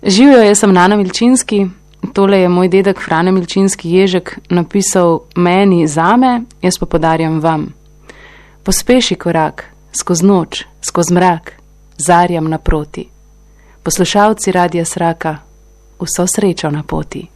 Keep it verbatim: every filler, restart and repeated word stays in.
Živijo, jaz sem Nana Milčinski, tole je moj dedek Frane Milčinski Ježek napisal meni zame, jaz pa podarjam vam. Pospeši korak, skozi noč, skozi mrak, zarjam naproti. Poslušalci Radia Sraka, vso srečo na poti.